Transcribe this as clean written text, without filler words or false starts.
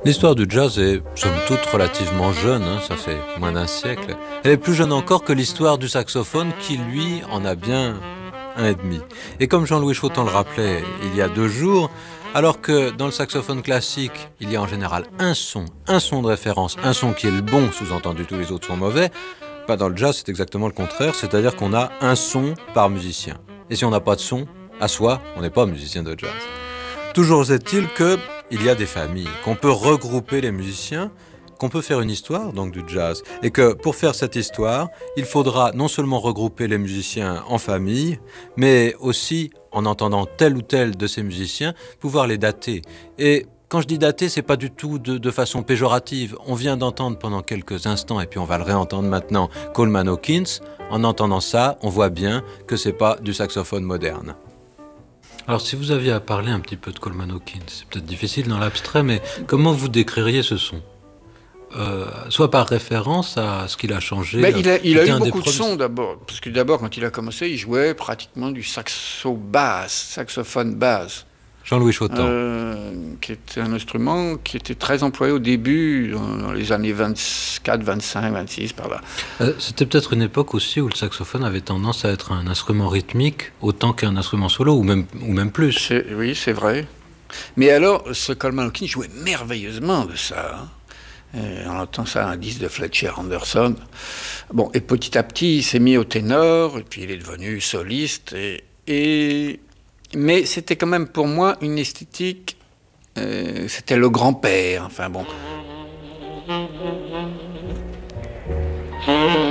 L'histoire du jazz est, somme toute, relativement jeune, ça fait moins d'un siècle. Elle est plus jeune encore que l'histoire du saxophone qui, lui, en a bien un et demi. Et comme Jean-Louis Chautan le rappelait il y a 2 jours, alors que dans le saxophone classique, il y a en général un son de référence, un son qui est le bon, sous-entendu tous les autres sont mauvais, bah dans le jazz c'est exactement le contraire, c'est-à-dire qu'on a un son par musicien. Et si on n'a pas de son, à soi, on n'est pas musicien de jazz. Toujours est-il qu'il y a des familles, qu'on peut regrouper les musiciens, qu'on peut faire une histoire donc du jazz, et que pour faire cette histoire, il faudra non seulement regrouper les musiciens en famille, mais aussi, en entendant tel ou tel de ces musiciens, pouvoir les dater. Et quand je dis dater, c'est pas du tout de façon péjorative. On vient d'entendre pendant quelques instants, et puis on va le réentendre maintenant, Coleman Hawkins. En entendant ça, on voit bien que c'est pas du saxophone moderne. Alors, si vous aviez à parler un petit peu de Coleman Hawkins, c'est peut-être difficile dans l'abstrait, mais comment vous décririez ce son ? Soit par référence à ce qu'il a changé. Mais il a eu beaucoup de sons d'abord, parce que d'abord, quand il a commencé, il jouait pratiquement du saxophone basse. Jean-Louis Chautan. Qui était un instrument qui était très employé au début, dans les années 24, 25, 26, par là. C'était peut-être une époque aussi où le saxophone avait tendance à être un instrument rythmique autant qu'un instrument solo, ou même plus. Oui, c'est vrai. Mais alors, ce Coleman Hawkins jouait merveilleusement de ça. On entend ça, un disque de Fletcher Henderson. Bon, et petit à petit, il s'est mis au ténor, et puis il est devenu soliste, mais c'était quand même pour moi une esthétique, c'était le grand-père, enfin bon.